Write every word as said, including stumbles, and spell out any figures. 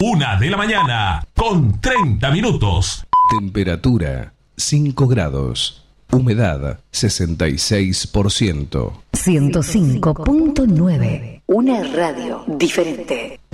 Una de la mañana, con treinta minutos. Temperatura cinco grados. Humedad sesenta y seis por ciento. ciento cinco punto nueve. Una radio diferente.